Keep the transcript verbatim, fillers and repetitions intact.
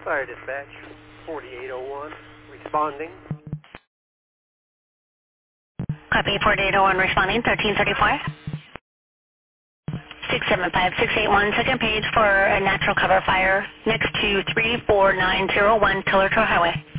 Fire dispatch, forty-eight oh one, responding. Copy, forty-eight oh one responding, thirteen thirty-four. six seven five six eight one, second page for a natural cover fire next to three four nine zero one Tiller Trail Highway.